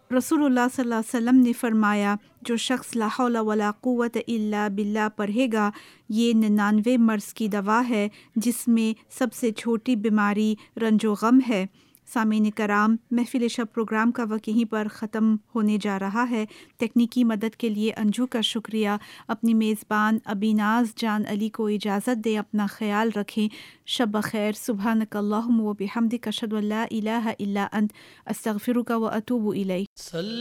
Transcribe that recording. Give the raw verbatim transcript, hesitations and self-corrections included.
रसूलुल्लाह सल्लल्लाहु अलैहि वसल्लम ने फरमाया, जो शख्स ला हौला वला कुव्वत इल्ला बिल्लाह पढ़ेगा, ये निन्यानवे मर्ज़ की दवा है जिसमें सबसे छोटी बीमारी रंजो गम है। सामीन कराम, महफ़िल शब प्रोग्राम का वक्त यहीं पर ख़त्म होने जा रहा है। तकनीकी मदद के लिए अंजू का शुक्रिया। अपनी मेज़बान अबीनाज़ जान अली को इजाज़त दें। अपना ख़याल रखें। शब बख़ैर। सुब्हानकल्लाहुम्मा व बिहम्दिक अशहदु अल्ला इलाहा इल्ला अंत अस्तग़फ़िरुका व अतूबु इलैक।